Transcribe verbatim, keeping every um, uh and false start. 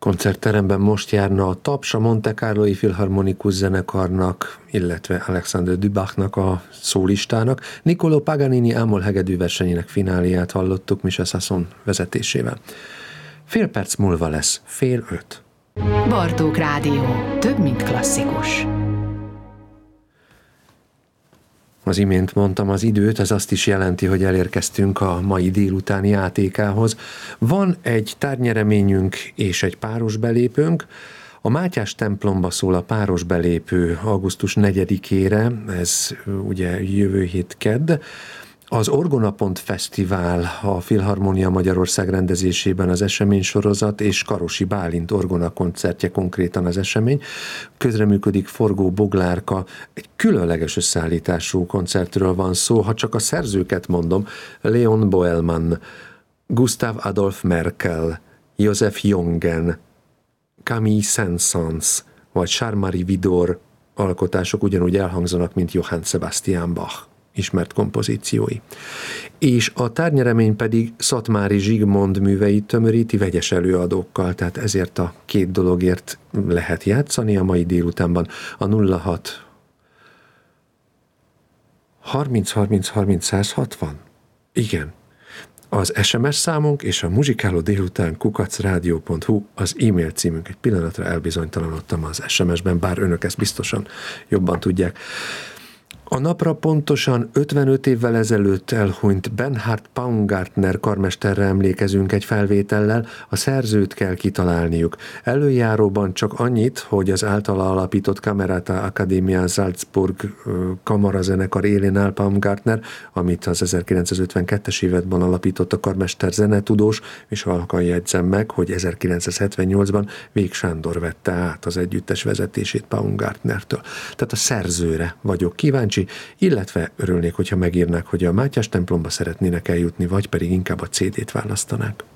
koncertteremben most járna a Taps, a Monte Carloi Filharmonikus Zenekarnak, illetve Alexander Dubachnak a szólistának. Niccolò Paganini ámol hegedű versenyének fináliát hallottuk Michel Sasson vezetésével. Fél perc múlva lesz fél öt. Bartók Rádió. Több, mint klasszikus. Az imént mondtam az időt, ez azt is jelenti, hogy elérkeztünk a mai délutáni á té ká-hoz. Van egy tárgynyreményünk és egy páros belépőnk. A Mátyás templomba szól a páros belépő augusztus negyedikére, ez ugye jövő hét kedd. Az Orgonapont Fesztivál, a Filharmonia Magyarország rendezésében az eseménysorozat, és Karosi Bálint orgona koncertje konkrétan az esemény. Közreműködik Forgó Boglárka, egy különleges összeállítású koncertről van szó, ha csak a szerzőket mondom: Leon Boelmann, Gustav Adolf Merkel, Joseph Jongen, Camille Saint-Saëns vagy Charles-Marie Widor alkotások ugyanúgy elhangzanak, mint Johann Sebastian Bach ismert kompozíciói. És a tárgynyeremény pedig Szatmári Zsigmond műveit tömöríti vegyes előadókkal, tehát ezért a két dologért lehet játszani a mai délutánban. A nulla hat harminc harminc harminc száz hatvan? Igen. Az es em es számunk és a muzsikáló délután kukac rádió pont hu az e-mail címünk. Egy pillanatra elbizonytalanodtam az es em es-ben, bár önök ezt biztosan jobban tudják. A napra pontosan ötvenöt évvel ezelőtt elhunyt Bernhard Paumgartner karmesterre emlékezünk egy felvétellel, a szerzőt kell kitalálniuk. Előjáróban csak annyit, hogy az általa alapított Camerata Academia Salzburg kamarazenekar élén áll Paumgartner, amit az ezerkilencszázötvenkettes években alapított a karmester zenetudós, és halkan jegyzem meg, hogy ezerkilencszázhetvennyolcban Vég Sándor vette át az együttes vezetését Paumgartnertől. Tehát a szerzőre vagyok kíváncsi, illetve örülnék, hogyha megírnák, hogy a Mátyás templomba szeretnének eljutni, vagy pedig inkább a cé dét választanák.